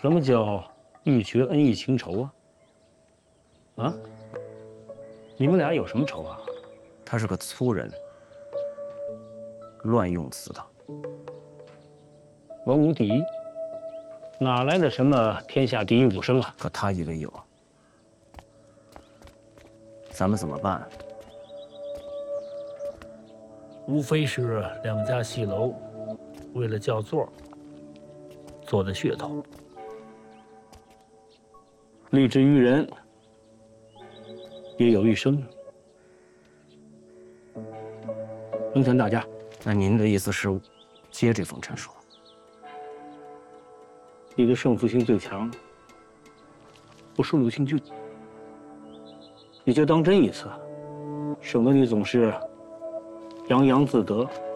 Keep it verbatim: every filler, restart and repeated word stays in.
什么叫一绝恩义情仇啊？啊？你们俩有什么仇啊？ 他是个粗人，乱用词的。 文武第一，哪来的什么天下第一武生啊？ 可他以为有。咱们怎么办？ 无非是两家戏楼为了叫座做的噱头。 立志于人，也有一生。龙泉大家， 那您的意思是接这封陈述？ 你的胜负心最强，不输鲁庆俊，你就当真一次，省得你总是洋洋自得。